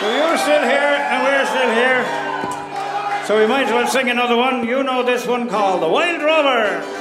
So you're still here and we're still here. So we might as well sing another one. You know this one called The Wild Rover.